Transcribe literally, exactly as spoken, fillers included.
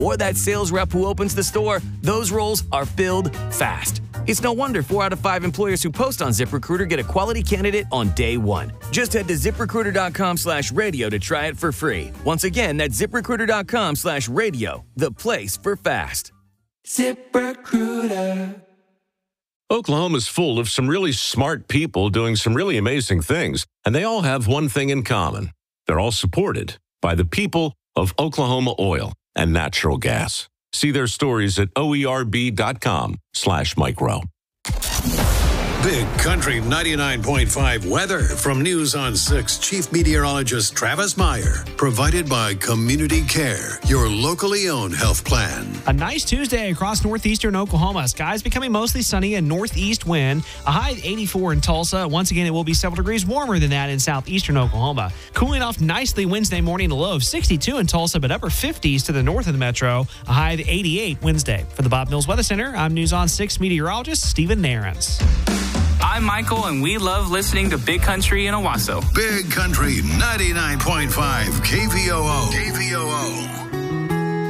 or that sales rep who opens the store, those roles are filled fast. It's no wonder four out of five employers who post on ZipRecruiter get a quality candidate on day one. Just head to ZipRecruiter.com slash radio to try it for free. Once again, that's ZipRecruiter.com slash radio, the place for fast. ZipRecruiter. Oklahoma's full of some really smart people doing some really amazing things, and they all have one thing in common. They're all supported by the people of Oklahoma Oil and Natural Gas. See their stories at oerb.com slash micro. Big Country ninety-nine point five weather from News on six Chief Meteorologist Travis Meyer. Provided by Community Care, your locally owned health plan. A nice Tuesday across northeastern Oklahoma. Skies becoming mostly sunny and northeast wind. A high of eighty-four in Tulsa. Once again, it will be several degrees warmer than that in southeastern Oklahoma. Cooling off nicely Wednesday morning, a low of sixty-two in Tulsa, but upper fifties to the north of the metro. A high of eighty-eight Wednesday. For the Bob Mills Weather Center, I'm News on six meteorologist Stephen Nairns. I'm Michael, and we love listening to Big Country in Owasso. Big Country ninety-nine point five K V O O. K V O O.